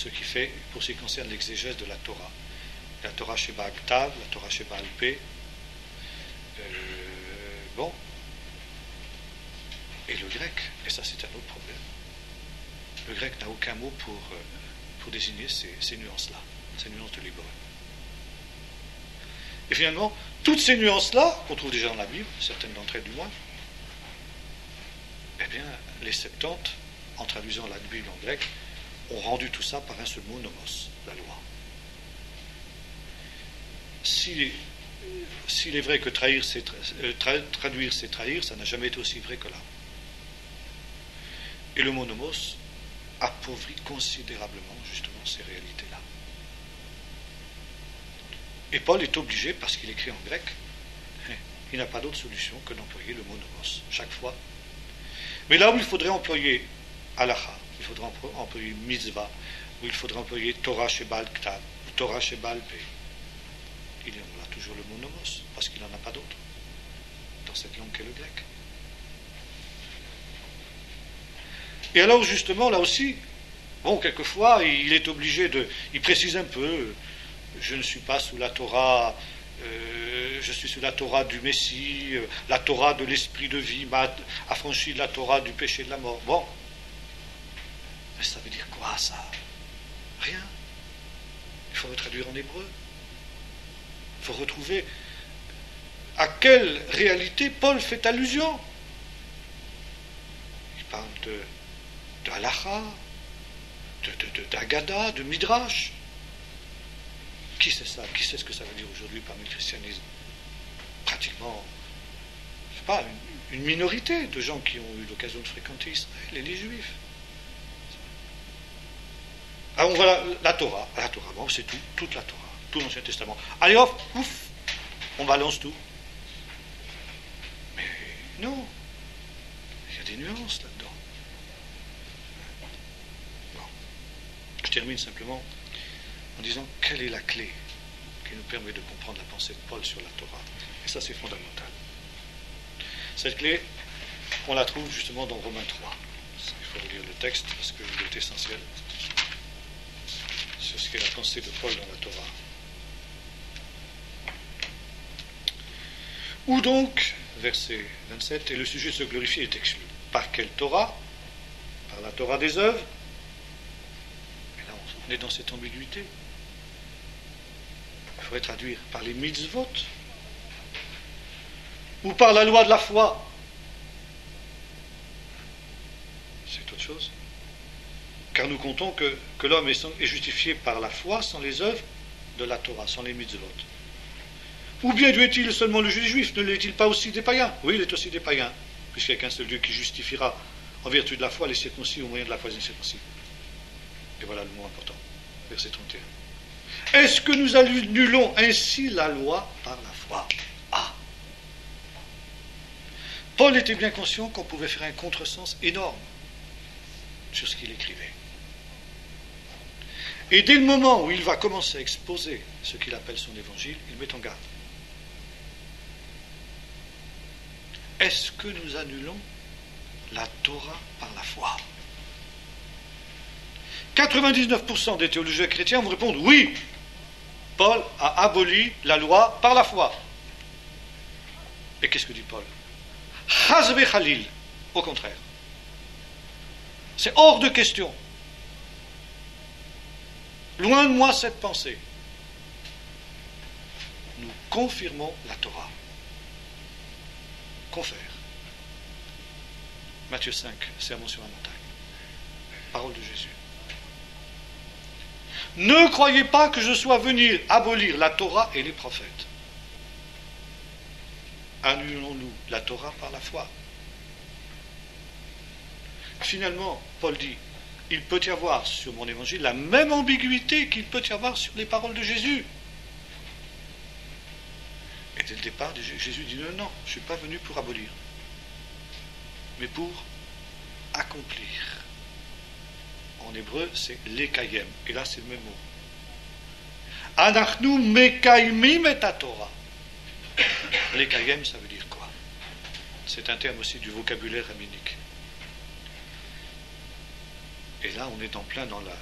ce qui concerne l'exégèse de la Torah. La Torah Sheba Aktav, la Torah Sheba Alpé. Bon. Et le grec, et ça c'est un autre problème. Le grec n'a aucun mot pour désigner ces nuances-là, ces nuances de l'hébreu. Et finalement, toutes ces nuances-là, qu'on trouve déjà dans la Bible, certaines d'entre elles du moins, eh bien, les Septante, en traduisant la Bible en grec, ont rendu tout ça par un seul mot, nomos, la loi. S'il est vrai que traduire c'est trahir, ça n'a jamais été aussi vrai que là. Et le mot nomos appauvrit considérablement justement ces réalités-là. Et Paul est obligé, parce qu'il écrit en grec, il n'a pas d'autre solution que d'employer le mot nomos, chaque fois. Mais là où il faudrait employer halacha, il faudrait employer mitzvah, où il faudrait employer Torah Sheba'al Ktav, ou Torah Sheba'al Peh, il y en a toujours le mot nomos, parce qu'il n'en a pas d'autre dans cette langue qu'est le grec. Et alors justement, là aussi, bon, quelquefois, il est obligé il précise un peu, je ne suis pas sous la Torah, je suis sous la Torah du Messie, la Torah de l'esprit de vie m'a affranchi de la Torah du péché de la mort. Bon, mais ça veut dire quoi ça? Rien. Il faut traduire en hébreu. Il faut retrouver à quelle réalité Paul fait allusion. Il parle de halacha, d'agada, de midrash. Qui sait ça? Qui sait ce que ça veut dire aujourd'hui parmi le christianisme? Pratiquement, je ne sais pas, une minorité de gens qui ont eu l'occasion de fréquenter Israël et les Juifs. Alors voilà, la Torah, bon, c'est tout, toute la Torah, tout l'Ancien Testament. Allez hop, ouf, on balance tout. Mais non, il y a des nuances là-dedans. Bon. Je termine simplement en disant quelle est la clé qui nous permet de comprendre la pensée de Paul sur la Torah. Et ça, c'est fondamental. Cette clé, on la trouve justement dans Romains 3. Il faut relire le texte parce qu'il est essentiel sur ce qu'est la pensée de Paul dans la Torah. Où donc, verset 27, et le sujet de se glorifier est exclu. Par quelle Torah? Par la Torah des œuvres? Et là, on est dans cette ambiguïté. Il faudrait traduire par les mitzvot ou par la loi de la foi. C'est autre chose. Car nous comptons que l'homme est justifié par la foi sans les œuvres de la Torah, sans les mitzvot. Ou bien Dieu est-il seulement le juif? Ne l'est-il pas aussi des païens? Oui, il est aussi des païens, puisqu'il n'y a qu'un seul Dieu qui justifiera en vertu de la foi les circoncis au moyen de la foi des circoncis. Et voilà le mot important, verset 31. Est-ce que nous annulons ainsi la loi par la foi? Ah! Paul était bien conscient qu'on pouvait faire un contresens énorme sur ce qu'il écrivait. Et dès le moment où il va commencer à exposer ce qu'il appelle son évangile, il met en garde. Est-ce que nous annulons la Torah par la foi? 99% des théologiens chrétiens vont répondre oui. Paul a aboli la loi par la foi. Et qu'est-ce que dit Paul? Chazve Khalil. Au contraire. C'est hors de question. Loin de moi cette pensée. Nous confirmons la Torah. Confère. Matthieu 5, sermon sur la montagne. Parole de Jésus. Ne croyez pas que je sois venu abolir la Torah et les prophètes. Annulons-nous la Torah par la foi. Finalement, Paul dit, il peut y avoir sur mon évangile la même ambiguïté qu'il peut y avoir sur les paroles de Jésus. Et dès le départ, Jésus dit non, je ne suis pas venu pour abolir, mais pour accomplir. En hébreu, c'est lekayem. Et là, c'est le même mot. Anachnu mekaymim et Torah. Lekayem, ça veut dire quoi? C'est un terme aussi du vocabulaire rabbinique. Et là, on est en plein dans